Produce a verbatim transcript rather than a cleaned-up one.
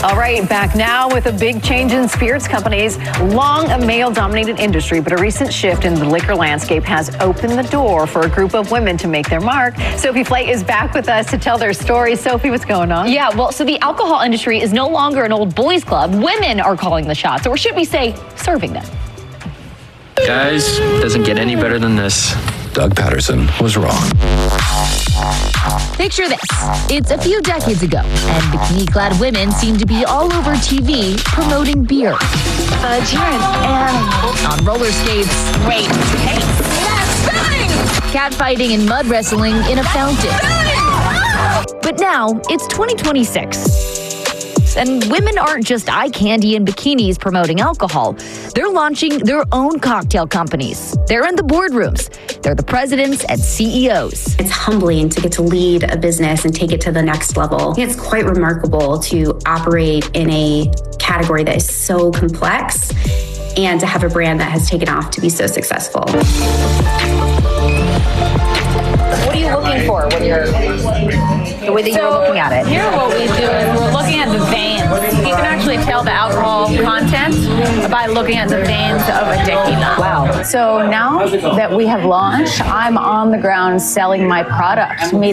All right, back now with a big change in spirits companies. Long a male-dominated industry, but a recent shift in the liquor landscape has opened the door for a group of women to make their mark. Sophie Flay is back with us to tell their story. Sophie, what's going on? Yeah, well, so the alcohol industry is no longer an old boys club. Women are calling the shots, or should we say, serving them. Guys, doesn't get any better than this. Doug Patterson was wrong. Picture this. It's a few decades ago, and bikini-clad women seem to be all over T V promoting beer. Uh, you're an animal. On roller skates, Great taste. catfighting, and mud wrestling in a fountain. But now, it's twenty twenty-six. And women aren't just eye candy in bikinis promoting alcohol. They're launching their own cocktail companies. They're in the boardrooms. They're the presidents and C E Os. It's humbling to get to lead a business and take it to the next level. It's quite remarkable to operate in a category that is so complex and to have a brand that has taken off to be so successful. What are you looking for when you're, the way that So, you're looking at it? Here what we do is we're looking at the veins. You can actually tell the alcohol content by looking at the veins of a tequila. Wow. So now that we have launched, I'm on the ground selling my product made